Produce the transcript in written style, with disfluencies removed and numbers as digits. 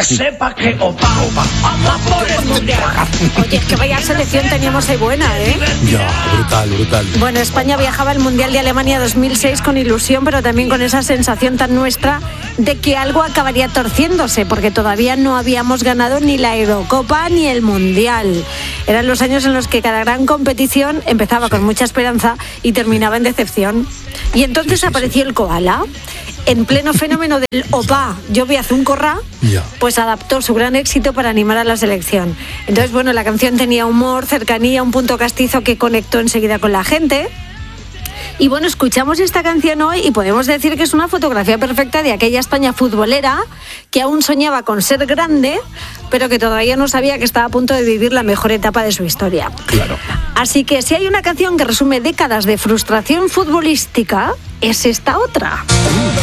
sepa que opa, vamos por el mundial. Oye, es que vaya selección teníamos ahí buena, ¿eh? Ya, brutal. Bueno, España viajaba al Mundial de Alemania 2006 con ilusión, pero también con esa sensación tan nuestra de que algo acabaría torciéndose, porque todavía no habíamos ganado ni la Eurocopa ni el Mundial. Eran los años en los que cada gran competición empezaba con mucha esperanza y terminaba en decepción. Y entonces apareció el koala. En pleno fenómeno del opa, yo voy a hacer un corra, pues adaptó su gran éxito para animar a la selección. Entonces, bueno, la canción tenía humor, cercanía, un punto castizo que conectó enseguida con la gente. Y bueno, escuchamos esta canción hoy y podemos decir que es una fotografía perfecta de aquella España futbolera que aún soñaba con ser grande, pero que todavía no sabía que estaba a punto de vivir la mejor etapa de su historia. Claro. Así que si hay una canción que resume décadas de frustración futbolística, es esta otra.